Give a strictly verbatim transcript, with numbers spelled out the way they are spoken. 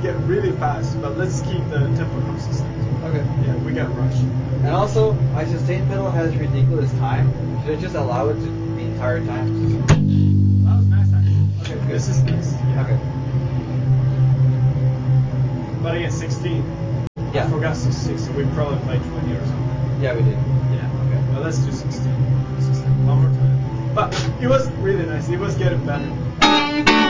get really fast, but let's keep the tempo consistent. Okay. Yeah, we got rushed. And also, my sustain pedal has ridiculous time. Should I just allow it to the entire time? That was nice actually. Okay, good. This is nice. Yeah. Okay. But again, sixteen. Yeah. I forgot sixteen, so we probably played twenty or something. Yeah, we did. Yeah, okay. Well, let's do sixteen. sixteen. One more time. But it was really nice. It was getting better.